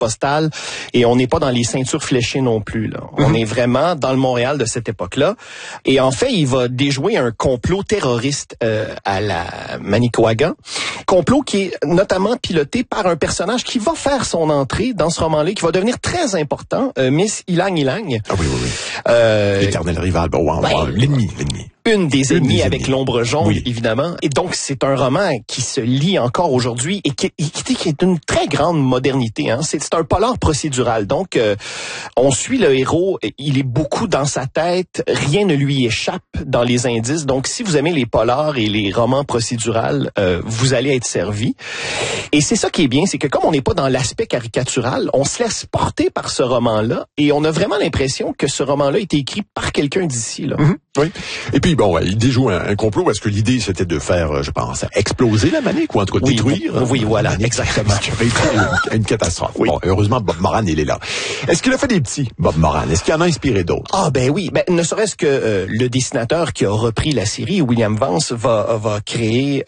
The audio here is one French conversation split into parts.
postale et on n'est pas dans les ceintures fléchées non plus, là. On est vraiment dans le Montréal de cette époque-là. Et en fait, il va déjouer un complot terroriste à la Manicouagan. Complot qui est notamment piloté par un personnage qui va faire son entrée dans ce roman-là, qui va devenir très important, Miss Ilang Ilang. Ah oui. L'éternel rival, l'ennemi. Une des ennemies avec l'ombre jaune, évidemment. Et donc, c'est un roman qui se lit encore aujourd'hui et qui est d'une très grande modernité. Hein. C'est un polar procédural. Donc, on suit le héros. Il est beaucoup dans sa tête. Rien ne lui échappe dans les indices. Donc, si vous aimez les polars et les romans procédurales, vous allez être servi. Et c'est ça qui est bien, c'est que comme on n'est pas dans l'aspect caricatural, on se laisse porter par ce roman-là et on a vraiment l'impression que ce roman-là a été écrit par quelqu'un d'ici, là. Oui. Et puis, il déjoue un complot parce que l'idée, c'était de faire, je pense, exploser la Manic, ou en tout cas détruire. Oui, voilà, exactement. Ce qui aurait été une catastrophe. Oui. Bon, heureusement, Bob Moran, il est là. Est-ce qu'il a fait des petits, Bob Moran? Est-ce qu'il en a inspiré d'autres? Ah, ben oui. Ne serait-ce que le dessinateur qui a repris la série, William Vance, va créer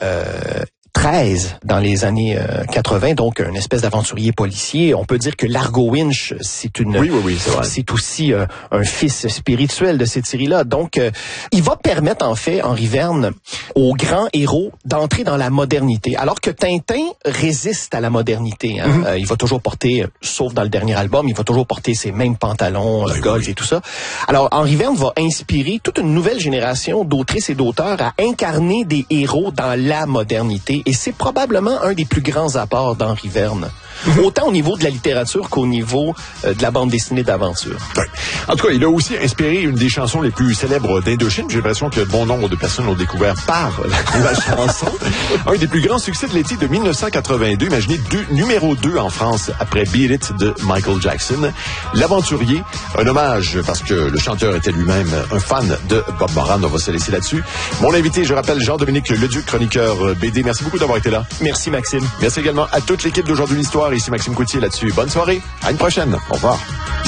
13 dans les années 80, donc une espèce d'aventurier policier. On peut dire que Largo Winch, c'est c'est vrai. C'est aussi un fils spirituel de cette série-là. Donc, il va permettre en fait, Henri Verne, aux grands héros d'entrer dans la modernité, alors que Tintin résiste à la modernité. Hein. Il va toujours porter, sauf dans le dernier album, il va toujours porter ses mêmes pantalons, golf et tout ça. Alors, Henri Verne va inspirer toute une nouvelle génération d'autrices et d'auteurs à incarner des héros dans la modernité. Et c'est probablement un des plus grands apports d'Henri Verne. Autant au niveau de la littérature qu'au niveau de la bande dessinée d'aventure. Ouais. En tout cas, il a aussi inspiré une des chansons les plus célèbres d'Indochine. J'ai l'impression que bon nombre de personnes l'ont découvert par la chanson. Un des plus grands succès de l'été de 1982. Imaginez numéro 2 en France après Beat It de Michael Jackson. L'aventurier, un hommage parce que le chanteur était lui-même un fan de Bob Moran. On va se laisser là-dessus. Mon invité, je rappelle, Jean-Dominique Leduc, chroniqueur BD. Merci beaucoup d'avoir été là. Merci Maxime. Merci également à toute l'équipe d'Aujourd'hui l'Histoire. Ici Maxime Coutier là-dessus. Bonne soirée. À une prochaine. Au revoir.